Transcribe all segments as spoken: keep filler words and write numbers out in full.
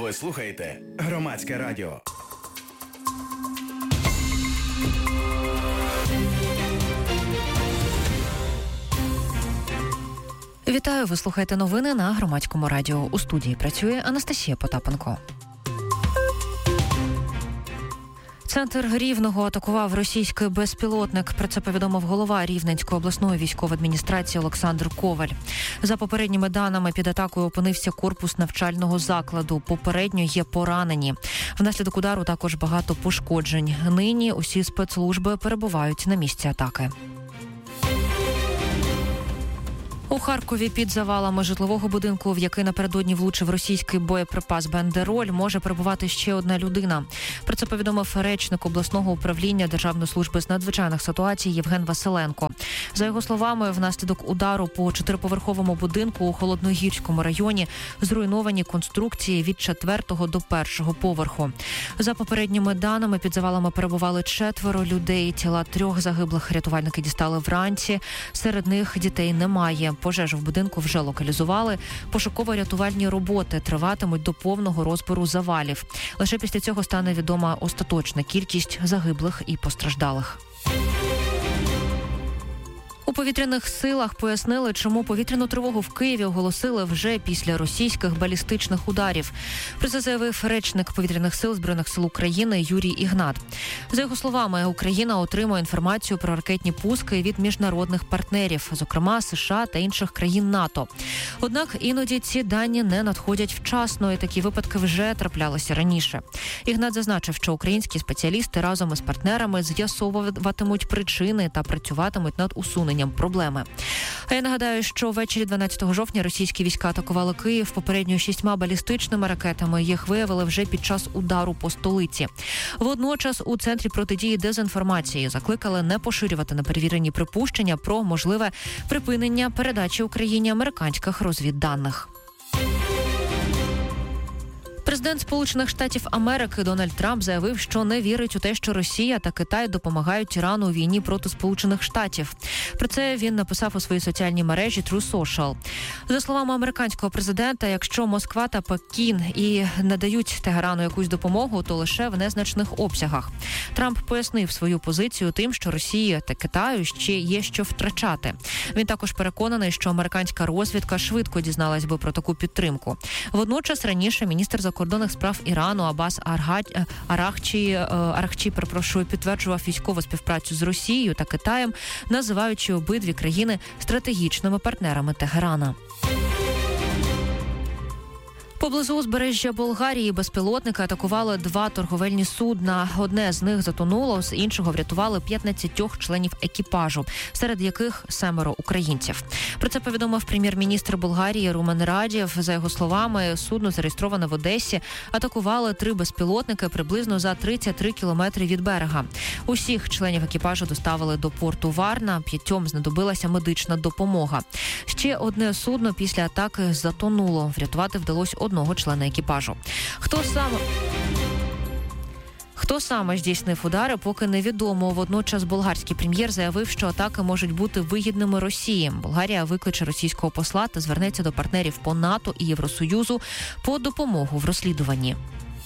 Ви слухаєте Громадське радіо. Вітаю, ви слухаєте новини на Громадському радіо. У студії працює Анастасія Потапенко. Центр Рівного атакував російський безпілотник. Про це повідомив голова Рівненської обласної військової адміністрації Олександр Коваль. За попередніми даними, під атакою опинився корпус навчального закладу. Попередньо є поранені. Внаслідок удару також багато пошкоджень. Нині усі спецслужби перебувають на місці атаки. У Харкові під завалами житлового будинку, в який напередодні влучив російський боєприпас «Бандероль», може перебувати ще одна людина. Про це повідомив речник обласного управління Державної служби з надзвичайних ситуацій Євген Василенко. За його словами, внаслідок удару по чотириповерховому будинку у Холодногірському районі зруйновані конструкції від четвертого до першого поверху. За попередніми даними, під завалами перебували четверо людей. Тіла трьох загиблих рятувальники дістали вранці. Серед них дітей немає. Пожежу в будинку вже локалізували. Пошуково-рятувальні роботи триватимуть до повного розбору завалів. Лише після цього стане відома остаточна кількість загиблих і постраждалих. У повітряних силах пояснили, чому повітряну тривогу в Києві оголосили вже після російських балістичних ударів. Про це заявив речник повітряних сил Збройних сил України Юрій Ігнат. За його словами, Україна отримує інформацію про ракетні пуски від міжнародних партнерів, зокрема США та інших країн НАТО. Однак іноді ці дані не надходять вчасно, і такі випадки вже траплялися раніше. Ігнат зазначив, що українські спеціалісти разом із партнерами з'ясовуватимуть причини та працюватимуть над усуненням проблеми. А я нагадаю, що ввечері дванадцятого жовтня російські війська атакували Київ попередньо шістьма балістичними ракетами. Їх виявили вже під час удару по столиці. Водночас у Центрі протидії дезінформації закликали не поширювати неперевірені припущення про можливе припинення передачі Україні американських розвідданих. Президент Сполучених Штатів Америки Дональд Трамп заявив, що не вірить у те, що Росія та Китай допомагають Ірану у війні проти Сполучених Штатів. Про це він написав у своїй соціальній мережі True Social. За словами американського президента, якщо Москва та Пекін і надають Тегерану якусь допомогу, то лише в незначних обсягах. Трамп пояснив свою позицію тим, що Росії та Китаю ще є що втрачати. Він також переконаний, що американська розвідка швидко дізналась би про таку підтримку. Водночас раніше міністр закордонних справ Ірану Аббас Арахчі, Арахчі, перепрошую, підтверджував військову співпрацю з Росією та Китаєм, називаючи обидві країни стратегічними партнерами Тегерана. Поблизу узбережжя Болгарії безпілотники атакували два торговельні судна. Одне з них затонуло, з іншого врятували п'ятнадцять членів екіпажу, серед яких семеро українців. Про це повідомив прем'єр-міністр Болгарії Румен Радєв. За його словами, судно, зареєстроване в Одесі, атакували три безпілотники приблизно за тридцять три кілометри від берега. Усіх членів екіпажу доставили до порту Варна, п'ятьом знадобилася медична допомога. Ще одне судно після атаки затонуло. Врятувати вдалося одного члена екіпажу. Хто саме... Хто саме здійснив удари, поки невідомо. Водночас болгарський прем'єр заявив, що атаки можуть бути вигідними Росії. Болгарія викличе російського посла та звернеться до партнерів по НАТО і Євросоюзу по допомогу в розслідуванні.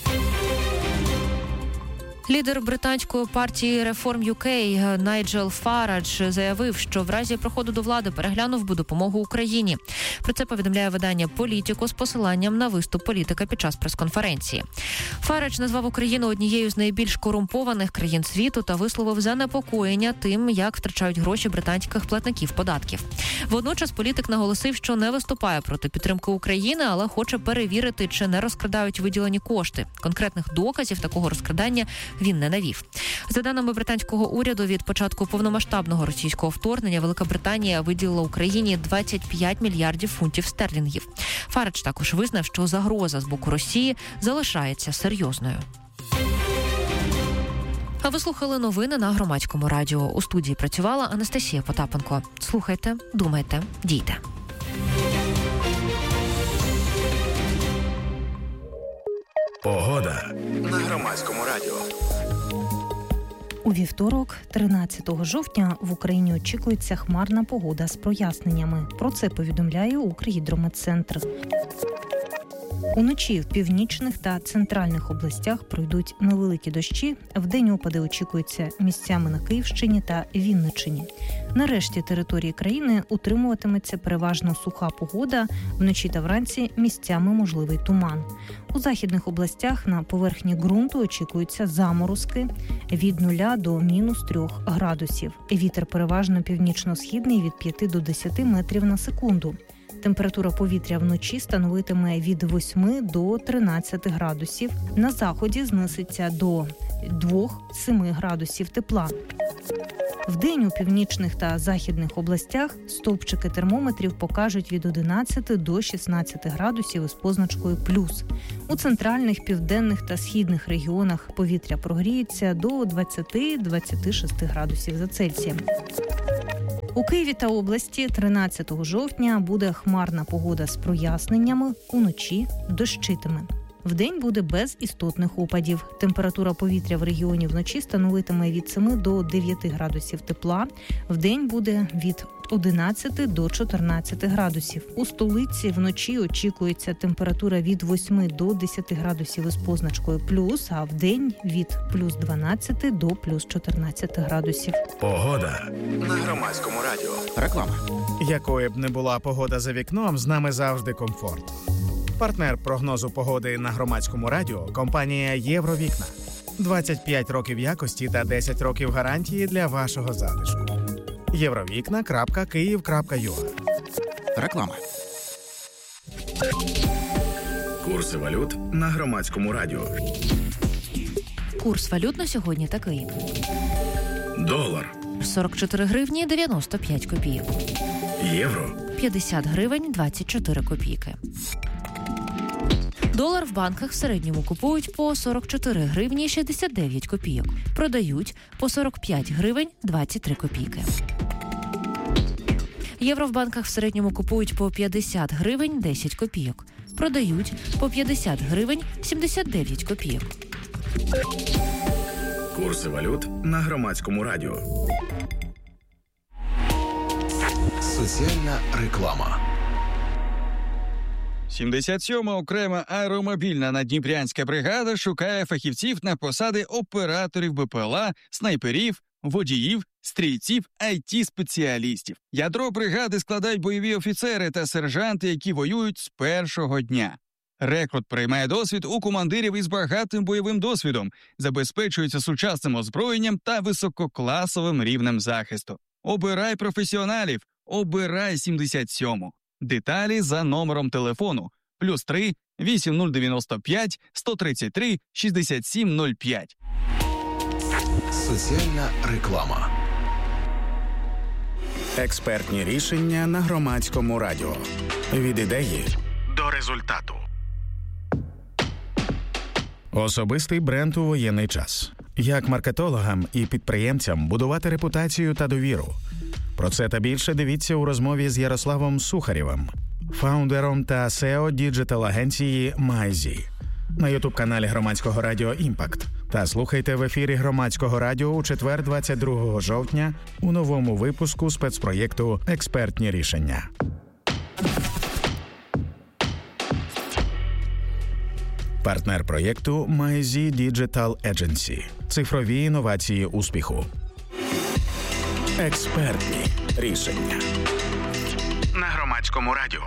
Лідер британської партії Reform ю кей Найджел Фарадж заявив, що в разі приходу до влади переглянув би допомогу Україні. Про це повідомляє видання «Політіко» з посиланням на виступ політика під час прес-конференції. Фарадж назвав Україну однією з найбільш корумпованих країн світу та висловив занепокоєння тим, як втрачають гроші британських платників податків. Водночас політик наголосив, що не виступає проти підтримки України, але хоче перевірити, чи не розкрадають виділені кошти. Конкретних доказів такого розкрадання він не навів. За даними британського уряду, від початку повномасштабного російського вторгнення Велика Британія виділила Україні двадцять п'ять мільярдів фунтів стерлінгів. Фарадж також визнав, що загроза з боку Росії залишається серйозною. А ви слухали новини на Громадському радіо. У студії працювала Анастасія Потапенко. Слухайте, думайте, дійте. Погода на Громадському радіо. У вівторок, тринадцятого жовтня, в Україні очікується хмарна погода з проясненнями. Про це повідомляє Укргідрометцентр. Уночі в північних та центральних областях пройдуть невеликі дощі. Вдень опади очікуються місцями на Київщині та Вінниччині. На решті території країни утримуватиметься переважно суха погода. Вночі та вранці місцями можливий туман. У західних областях на поверхні ґрунту очікуються заморозки від нуля до мінус трьох градусів. Вітер переважно північно-східний від п'яти до десяти метрів на секунду. Температура повітря вночі становитиме від восьми до тринадцяти градусів. На заході знизиться до двох-семи градусів тепла. Вдень у північних та західних областях стовпчики термометрів покажуть від одинадцяти до шістнадцяти градусів із позначкою плюс. У центральних, південних та східних регіонах повітря прогріється до двадцяти-двадцяти шести градусів за Цельсієм. У Києві та області тринадцятого жовтня буде хмарна погода з проясненнями, уночі дощитиме. Вдень буде без істотних опадів. Температура повітря в регіоні вночі становитиме від семи до дев'яти градусів тепла. Вдень буде від одинадцяти до чотирнадцяти градусів. У столиці вночі очікується температура від восьми до десяти градусів із позначкою плюс, а вдень від плюс дванадцяти до плюс чотирнадцяти градусів. Погода на Громадському радіо. Реклама. Якою б не була погода за вікном, з нами завжди комфорт. Партнер прогнозу погоди на Громадському радіо – компанія «Євровікна». двадцять п'ять років якості та десять років гарантії для вашого затишку. євровікна крапка київ крапка ю а. Реклама. Курси валют на Громадському радіо. Курс валют на сьогодні такий. Долар. сорок чотири гривні дев'яносто п'ять копійок. Євро. п'ятдесят гривень двадцять чотири копійки. Долар в банках в середньому купують по сорок чотири гривні шістдесят дев'ять копійок. Продають по сорок п'ять гривень двадцять три копійки. Євро в банках в середньому купують по п'ятдесят гривень десять копійок. Продають по п'ятдесят гривень сімдесят дев'ять копійок. Курси валют на Громадському радіо. Соціальна реклама. сімдесят сьома окрема аеромобільна наддніпрянська бригада шукає фахівців на посади операторів БПЛА, снайперів, водіїв, стрільців, ай ті-спеціалістів. Ядро бригади складають бойові офіцери та сержанти, які воюють з першого дня. Рекрут приймає досвід у командирів із багатим бойовим досвідом, забезпечується сучасним озброєнням та висококласовим рівнем захисту. Обирай професіоналів, обирай сімдесят сьому. Деталі за номером телефону плюс три вісім нуль дев'яносто п'ять сто тридцять три шістдесят сім нуль п'ять. Соціальна реклама. Експертні рішення на Громадському радіо. Від ідеї до результату. Особистий бренд у воєнний час. Як маркетологам і підприємцям будувати репутацію та довіру. Про це та більше дивіться у розмові з Ярославом Сухарєвим, фаундером та сео діджитал-агенції «Майзі» на ютуб-каналі Громадського радіо «Імпакт». Та слухайте в ефірі Громадського радіо у четвер, двадцять другого жовтня, у новому випуску спецпроєкту «Експертні рішення». Партнер проєкту «Майзі Digital Agency». Цифрові інновації успіху. Експертні рішення на Громадському радіо.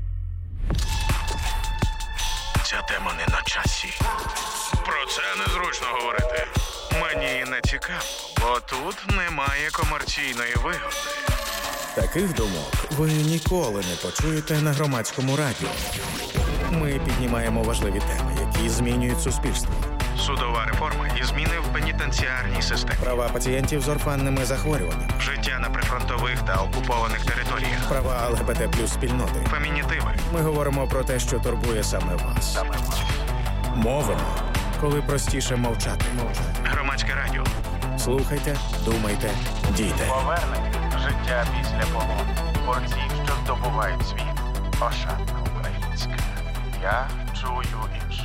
Ця тема не на часі. Про це незручно говорити. Мені не цікаво, бо тут немає комерційної вигоди. Таких думок ви ніколи не почуєте на Громадському радіо. Ми піднімаємо важливі теми, які змінюють суспільство. Судова реформа і зміни в пенітенціарній системі. Права пацієнтів з орфанними захворюваннями. Життя на прифронтових та окупованих територіях. Права ЛГБТ плюс спільноти. Фемінітиви. Ми говоримо про те, що турбує саме вас. Саме вас. Мовимо, коли простіше мовчати. Громадське радіо. Слухайте, думайте, дійте. Повернення. Життя після полону. Борців, що здобувають світ. Ошатна українська. Я чую інших.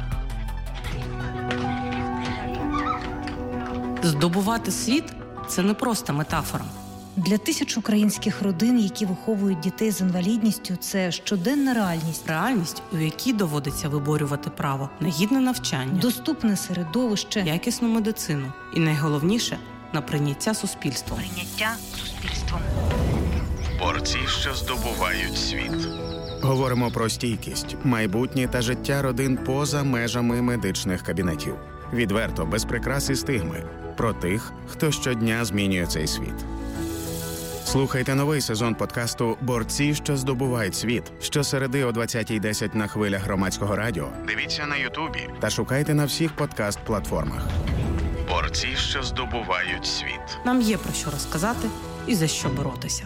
Здобувати світ – це не просто метафора. Для тисяч українських родин, які виховують дітей з інвалідністю, це щоденна реальність. Реальність, у якій доводиться виборювати право на гідне навчання, доступне середовище, якісну медицину і, найголовніше, на прийняття суспільством. Прийняття суспільством. Борці, що здобувають світ. Говоримо про стійкість, майбутнє та життя родин поза межами медичних кабінетів. Відверто, без прикрас і стигми. Про тих, хто щодня змінює цей світ. Слухайте новий сезон подкасту «Борці, що здобувають світ» щосереди о двадцятій десять на хвилях Громадського радіо. Дивіться на Ютубі. Та шукайте на всіх подкаст-платформах. Борці, що здобувають світ. Нам є про що розказати і за що боротися.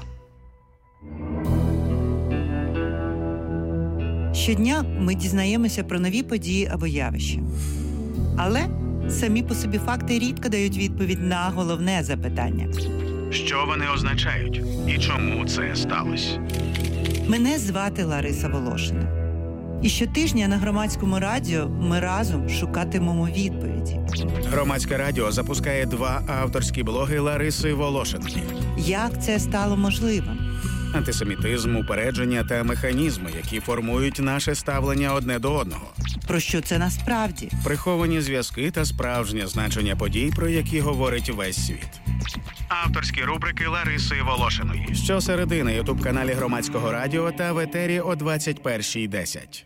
Щодня ми дізнаємося про нові події або явища. Але самі по собі факти рідко дають відповідь на головне запитання. Що вони означають? І чому це сталося? Мене звати Лариса Волошина. І щотижня на Громадському радіо ми разом шукатимемо відповіді. Громадське радіо запускає два авторські блоги Лариси Волошиної. Як це стало можливим? Антисемітизм, упередження та механізми, які формують наше ставлення одне до одного. Про що це насправді? Приховані зв'язки та справжнє значення подій, про які говорить весь світ. Авторські рубрики Лариси Волошиної. Щосереди на ютуб-каналі Громадського радіо та в етері о двадцять першій десять.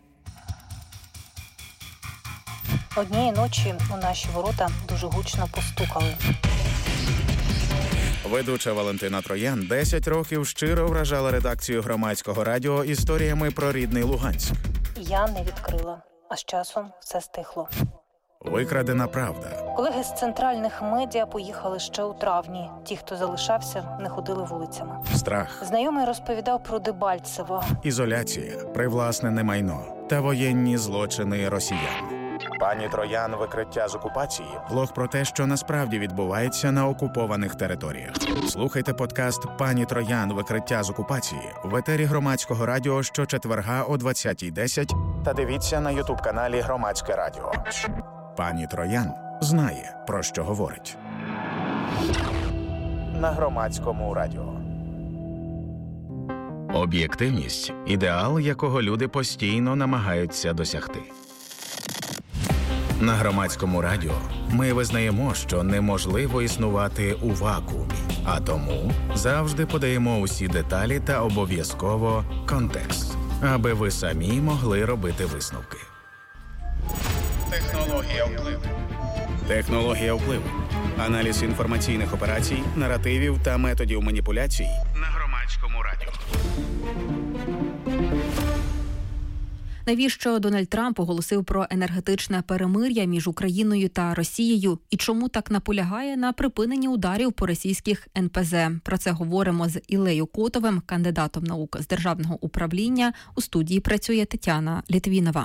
Однієї ночі у наші ворота дуже гучно постукали. Ведуча Валентина Троян десять років щиро вражала редакцію Громадського радіо історіями про рідний Луганськ. Я не відкрила, а з часом все стихло. Викрадена правда. Колеги з центральних медіа поїхали ще у травні. Ті, хто залишався, не ходили вулицями. Страх. Знайомий розповідав про Дебальцево. Ізоляція, привласнене майно та воєнні злочини росіян. Пані Троян «Викриття з окупації» – блог про те, що насправді відбувається на окупованих територіях. Слухайте подкаст «Пані Троян. Викриття з окупації» в етері Громадського радіо щочетверга о двадцятій десять та дивіться на ютуб-каналі Громадське радіо. Пані Троян знає, про що говорить. На Громадському радіо. Об'єктивність – ідеал, якого люди постійно намагаються досягти. На Громадському радіо ми визнаємо, що неможливо існувати у вакуумі, а тому завжди подаємо усі деталі та обов'язково контекст, аби ви самі могли робити висновки. Технологія впливу. Технологія впливу. Аналіз інформаційних операцій, наративів та методів маніпуляцій На Громадському радіо. Навіщо Дональд Трамп оголосив про енергетичне перемир'я між Україною та Росією і чому так наполягає на припиненні ударів по російських ен пе зе? Про це говоримо з Іллею Котовим, кандидатом наук з державного управління. У студії працює Тетяна Літвінова.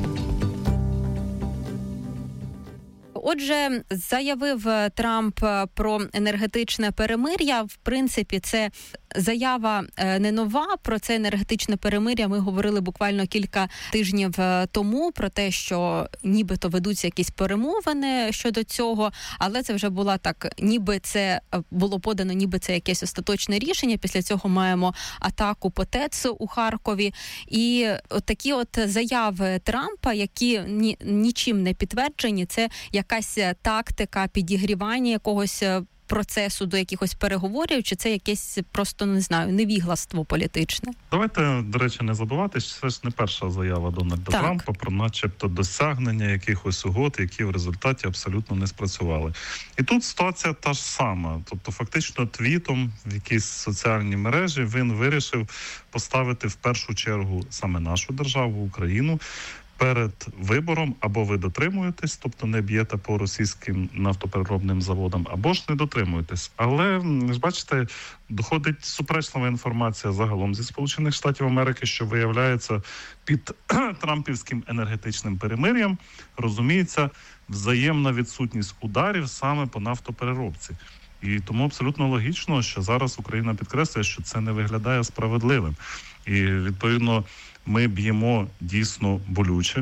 Отже, заявив Трамп про енергетичне перемир'я. В принципі, це заява не нова. Про це енергетичне перемир'я ми говорили буквально кілька тижнів тому, про те, що нібито ведуться якісь перемовини щодо цього, але це вже була так, ніби це було подано, ніби це якесь остаточне рішення. Після цього маємо атаку по ТЕЦу у Харкові. І от такі от заяви Трампа, які ні, нічим не підтверджені, це якась тактика підігрівання якогось процесу до якихось переговорів, чи це якесь просто, не знаю, невігластво політичне? Давайте, до речі, не забувати, що це ж не перша заява Дональда так. Трампа про начебто досягнення якихось угод, які в результаті абсолютно не спрацювали. І тут ситуація та ж сама. Тобто фактично твітом в якійсь соціальній мережі він вирішив поставити в першу чергу саме нашу державу, Україну, перед вибором: або ви дотримуєтесь, тобто не б'єте по російським нафтопереробним заводам, або ж не дотримуєтесь. Але, ж бачите, доходить суперечлива інформація загалом зі Сполучених Штатів Америки, що виявляється під трампівським енергетичним перемир'ям розуміється взаємна відсутність ударів саме по нафтопереробці. І тому абсолютно логічно, що зараз Україна підкреслює, що це не виглядає справедливим. І, відповідно, ми б'ємо дійсно болюче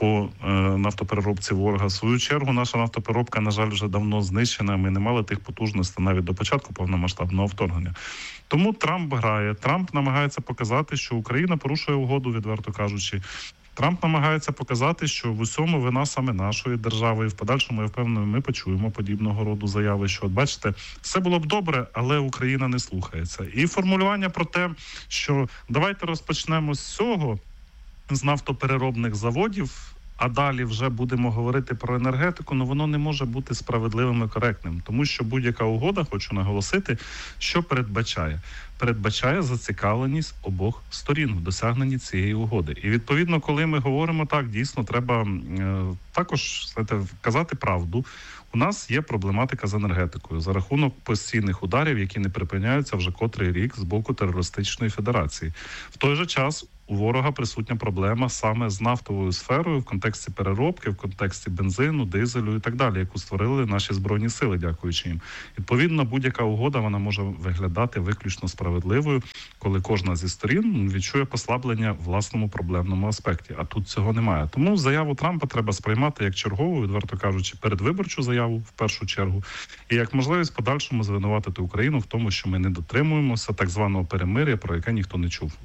по е, нафтопереробці ворога. В свою чергу наша нафтопереробка, на жаль, вже давно знищена. Ми не мали тих потужностей навіть до початку повномасштабного вторгнення. Тому Трамп грає. Трамп намагається показати, що Україна порушує угоду, відверто кажучи. Трамп намагається показати, що в усьому вина саме нашої держави. І в подальшому, я впевнений, ми почуємо подібного роду заяви, що, от бачите, все було б добре, але Україна не слухається. І формулювання про те, що давайте розпочнемо з цього, з нафтопереробних заводів, а далі вже будемо говорити про енергетику, ну воно не може бути справедливим і коректним. Тому що будь-яка угода, хочу наголосити, що передбачає? Передбачає зацікавленість обох сторін в досягненні цієї угоди. І відповідно, коли ми говоримо так, дійсно, треба е, також знаєте, казати правду. У нас є проблематика з енергетикою за рахунок постійних ударів, які не припиняються вже котрий рік з боку терористичної федерації. В той же час у ворога присутня проблема саме з нафтовою сферою в контексті переробки, в контексті бензину, дизелю і так далі, яку створили наші Збройні сили, дякуючи їм. Відповідно, будь-яка угода, вона може виглядати виключно справедливою, коли кожна зі сторін відчує послаблення в власному проблемному аспекті. А тут цього немає. Тому заяву Трампа треба сприймати як чергову, відверто кажучи, передвиборчу заяву в першу чергу, і як можливість подальшому звинуватити Україну в тому, що ми не дотримуємося так званого перемир'я, про яке ніхто не чув.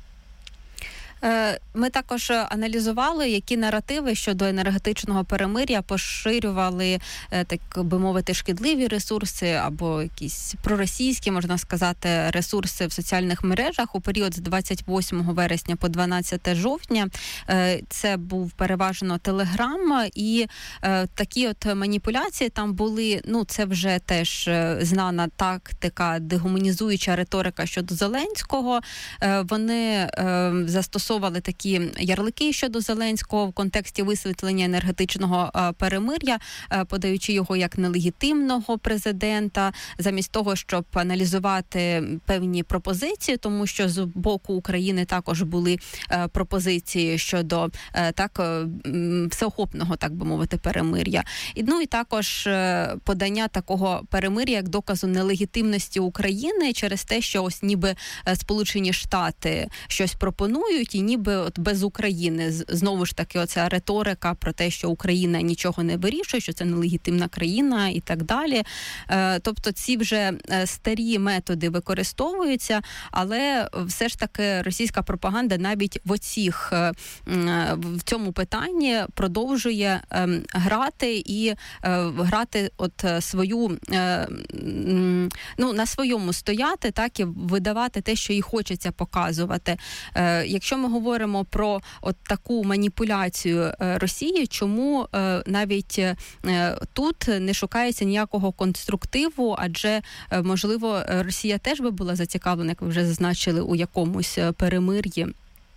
Ми також аналізували, які наративи щодо енергетичного перемир'я поширювали, так би мовити, шкідливі ресурси або якісь проросійські, можна сказати, ресурси в соціальних мережах у період з двадцять восьмого вересня по дванадцяте жовтня. Це був переважно Телеграм, і такі от маніпуляції там були, ну це вже теж знана тактика, дегуманізуюча риторика щодо Зеленського. Вони застосовували такі ярлики щодо Зеленського в контексті висвітлення енергетичного перемир'я, подаючи його як нелегітимного президента, замість того, щоб аналізувати певні пропозиції, тому що з боку України також були пропозиції щодо так всеохопного, так би мовити, перемир'я. І ну і також подання такого перемир'я як доказу нелегітимності України через те, що ось ніби Сполучені Штати щось пропонують, і ніби от без України. Знову ж таки, оця риторика про те, що Україна нічого не вирішує, що це нелегітимна країна і так далі. Тобто ці вже старі методи використовуються, але все ж таки російська пропаганда навіть в оціх, в цьому питанні продовжує грати і грати от свою, ну, на своєму стояти, так, і видавати те, що їй хочеться показувати. Якщо ми говоримо про от таку маніпуляцію Росії, чому навіть тут не шукається ніякого конструктиву, адже, можливо, Росія теж би була зацікавлена, як ви вже зазначили, у якомусь перемир'ї?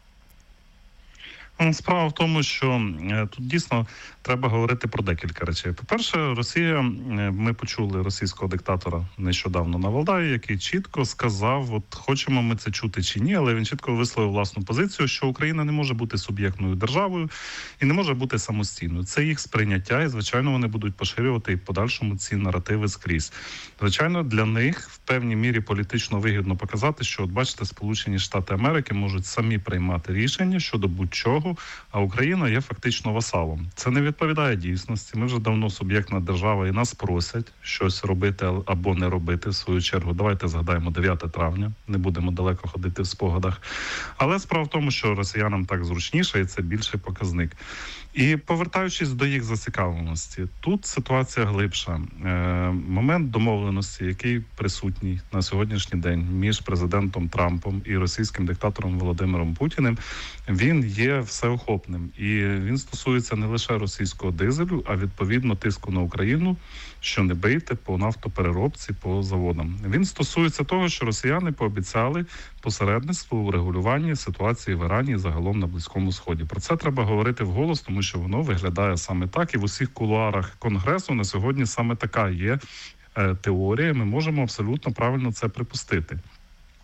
Справа в тому, що тут дійсно треба говорити про декілька речей. По-перше, Росія, ми почули російського диктатора нещодавно на Валдаї, який чітко сказав, от хочемо ми це чути чи ні, але він чітко висловив власну позицію, що Україна не може бути суб'єктною державою і не може бути самостійною. Це їх сприйняття, і, звичайно, вони будуть поширювати і в подальшому ці наративи скрізь. Звичайно, для них в певній мірі політично вигідно показати, що, от бачите, Сполучені Штати Америки можуть самі приймати рішення щодо будь-чого, а Україна є фактично васалом. Це не відповідає дійсності. Ми вже давно суб'єктна держава і нас просять щось робити або не робити. В свою чергу, давайте згадаємо дев'яте травня, не будемо далеко ходити в спогадах. Але справа в тому, що росіянам так зручніше, і це більший показник. І повертаючись до їх зацікавленості, тут ситуація глибша. Е, момент домовленості, який присутній на сьогоднішній день між президентом Трампом і російським диктатором Володимиром Путіним, він є всеохопним. І він стосується не лише російського дизелю, а відповідно тиску на Україну, що не бийте по нафтопереробці, по заводам. Він стосується того, що росіяни пообіцяли посередництво у регулюванні ситуації в Ірані і загалом на Близькому Сході. Про це треба говорити вголос, тому що воно виглядає саме так, і в усіх кулуарах Конгресу на сьогодні саме така є е, теорія. Ми можемо абсолютно правильно це припустити.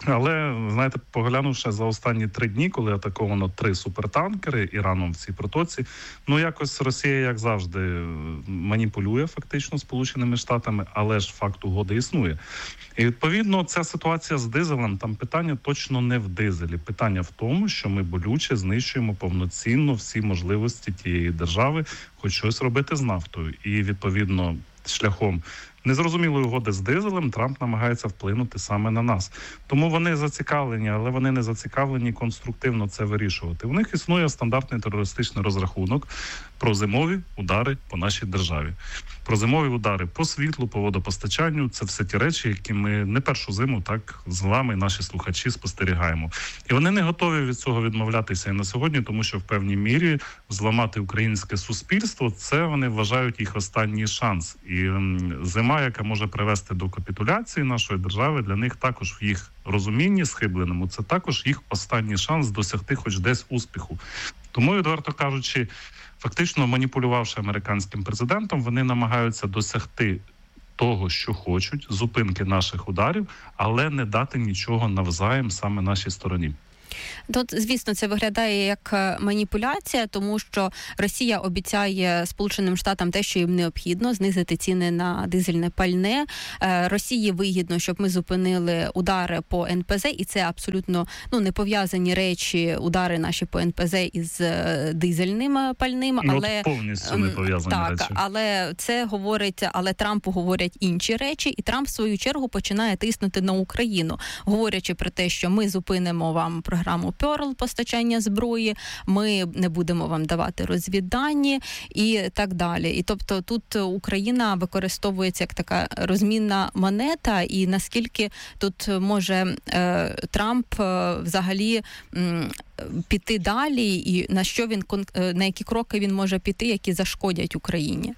Але, знаєте, поглянувши за останні три дні, коли атаковано три супертанкери Іраном в цій протоці, ну якось Росія, як завжди, маніпулює фактично Сполученими Штатами, але ж факт угоди існує. І, відповідно, ця ситуація з дизелем, там питання точно не в дизелі. Питання в тому, що ми болюче знищуємо повноцінно всі можливості тієї держави хоч щось робити з нафтою. І, відповідно, шляхом незрозумілої угоди з дизелем Трамп намагається вплинути саме на нас. Тому вони зацікавлені, але вони не зацікавлені конструктивно це вирішувати. У них існує стандартний терористичний розрахунок про зимові удари по нашій державі. Про зимові удари по світлу, по водопостачанню – це все ті речі, які ми не першу зиму так з вами, наші слухачі, спостерігаємо. І вони не готові від цього відмовлятися і на сьогодні, тому що в певній мірі зламати українське суспільство – це вони вважають їх останній шанс. І зима, яка може привести до капітуляції нашої держави, для них також в їх розумінні схибленому, це також їх останній шанс досягти хоч десь успіху. Тому, відверто кажучи, фактично маніпулювавши американським президентом, вони намагаються досягти того, що хочуть, зупинки наших ударів, але не дати нічого навзаєм саме нашій стороні. Тут, звісно, це виглядає як маніпуляція, тому що Росія обіцяє Сполученим Штатам те, що їм необхідно, знизити ціни на дизельне пальне. Росії вигідно, щоб ми зупинили удари по ен пе зет, і це абсолютно ну, не пов'язані речі, удари наші по ен пе зет із дизельним пальним. Ну, але повністю не пов'язані так, речі. Але це говорить, але Трампу говорять інші речі, і Трамп в свою чергу починає тиснути на Україну, говорячи про те, що ми зупинимо вам програму Перл постачання зброї, ми не будемо вам давати розвіддані і так далі. І тобто тут Україна використовується як така розмінна монета, і наскільки тут може е, Трамп е, взагалі м, піти далі, і на що він на які кроки він може піти, які зашкодять Україні?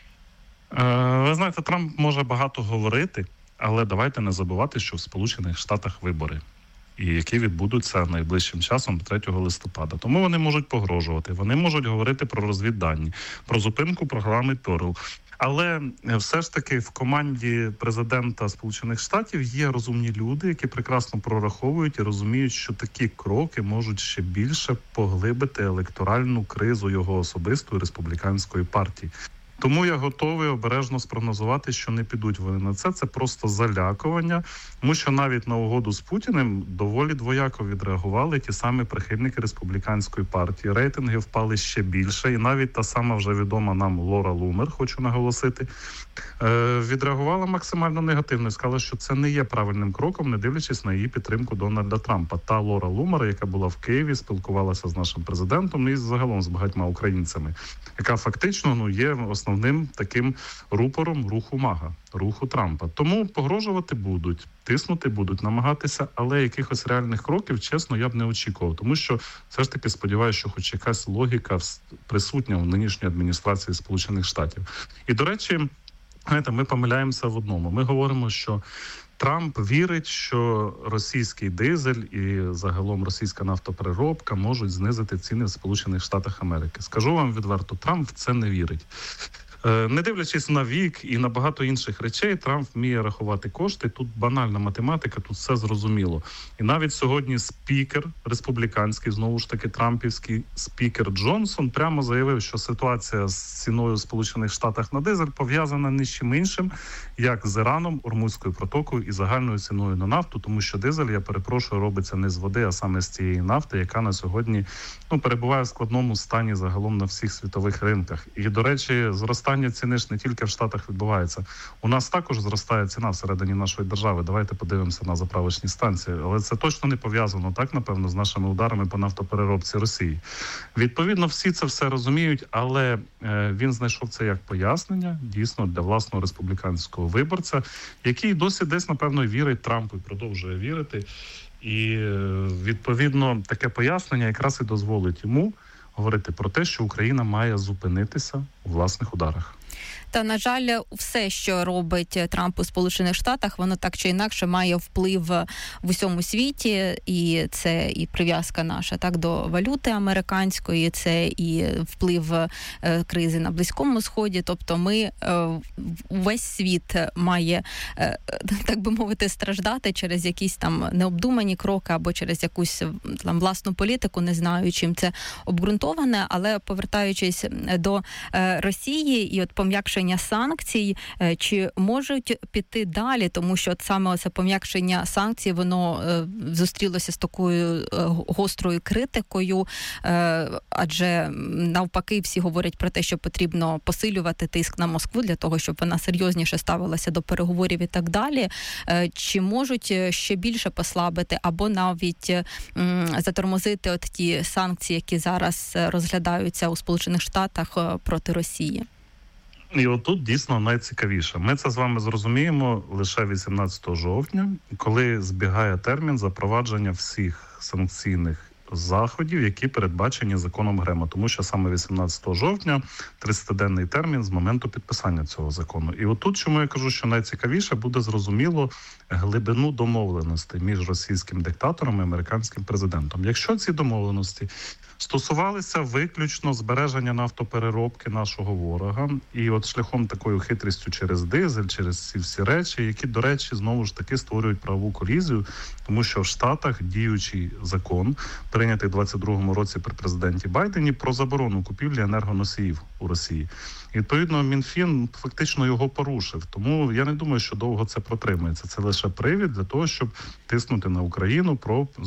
Е, ви знаєте, Трамп може багато говорити, але давайте не забувати, що в Сполучених Штатах вибори, і які відбудуться найближчим часом, третього листопада. Тому вони можуть погрожувати, вони можуть говорити про розвіддані, про зупинку програми Перл. Але все ж таки в команді президента Сполучених Штатів є розумні люди, які прекрасно прораховують і розуміють, що такі кроки можуть ще більше поглибити електоральну кризу його особистої республіканської партії. Тому я готовий обережно спрогнозувати, що не підуть вони на це. Це просто залякування, тому що навіть на угоду з Путіним доволі двояко відреагували ті самі прихильники республіканської партії. Рейтинги впали ще більше, і навіть та сама вже відома нам Лора Лумер, хочу наголосити, відреагувала максимально негативно і сказала, що це не є правильним кроком, не дивлячись на її підтримку Дональда Трампа. Та Лора Лумер, яка була в Києві, спілкувалася з нашим президентом і загалом з багатьма українцями, яка фактично ну, є основним таким рупором руху МАГА, руху Трампа. Тому погрожувати будуть, тиснути будуть, намагатися, але якихось реальних кроків, чесно, я б не очікував. Тому що все ж таки сподіваюся, що хоч якась логіка присутня в нинішній адміністрації Сполучених Штатів. І, до речі, знаєте, ми помиляємося в одному. Ми говоримо, що Трамп вірить, що російський дизель і загалом російська нафтопереробка можуть знизити ціни в Сполучених Штатах Америки. Скажу вам відверто, Трамп в це не вірить. Не дивлячись на вік і на багато інших речей, Трамп вміє рахувати кошти. Тут банальна математика, тут все зрозуміло. І навіть сьогодні спікер республіканський, знову ж таки трампівський спікер Джонсон прямо заявив, що ситуація з ціною в Сполучених Штатах на дизель пов'язана не з чим іншим, як з Іраном, Ормузькою протокою і загальною ціною на нафту, тому що дизель, я перепрошую, робиться не з води, а саме з цієї нафти, яка на сьогодні ну, перебуває в складному стані загалом на всіх світових ринках. І, до речі, зростання ціни ж не тільки в Штатах відбувається. У нас також зростає ціна всередині нашої держави. Давайте подивимося на заправочні станції. Але це точно не пов'язано, так, напевно, з нашими ударами по нафтопереробці Росії. Відповідно, всі це все розуміють, але е, він знайшов це як пояснення, дійсно, для власного республіканського виборця, який досі десь, напевно, вірить Трампу і продовжує вірити. І, е, відповідно, таке пояснення якраз і дозволить йому говорити про те, що Україна має зупинитися у власних ударах. Та, на жаль, все, що робить Трамп у Сполучених Штатах, воно так чи інакше має вплив в усьому світі, і це і прив'язка наша так до валюти американської, це і вплив е, кризи на Близькому Сході. Тобто ми е, весь світ має, е, так би мовити, страждати через якісь там необдумані кроки або через якусь там власну політику, не знаю, чим це обґрунтоване, але повертаючись до е, Росії і от пом'якшення санкцій, е, чи можуть піти далі, тому що от саме це пом'якшення санкцій, воно е, зустрілося з такою е, гострою критикою, е, адже навпаки всі говорять про те, що потрібно посилювати тиск на Москву для того, щоб вона серйозніше ставилася до переговорів і так далі. Е, чи можуть ще більше послабити або навіть е, затормозити от ті санкції, які зараз розглядаються у Сполучених Штатах проти Росії? І отут дійсно найцікавіше. Ми це з вами зрозуміємо лише вісімнадцятого жовтня, коли збігає термін запровадження всіх санкційних заходів, які передбачені законом Грема. Тому що саме вісімнадцятого жовтня тридцятиденний термін з моменту підписання цього закону. І отут, чому я кажу, що найцікавіше, буде зрозуміло глибину домовленостей між російським диктатором і американським президентом. Якщо ці домовленості стосувалися виключно збереження нафтопереробки нашого ворога, і от шляхом такою хитрістю через дизель, через ці всі речі, які, до речі, знову ж таки створюють правову колізію, тому що в Штатах діючий закон, прийнятий в двадцять другому році при президенті Байдені, про заборону купівлі енергоносіїв у Росії. І, відповідно, Мінфін фактично його порушив. Тому я не думаю, що довго це протримається. Це лише привід для того, щоб тиснути на Україну про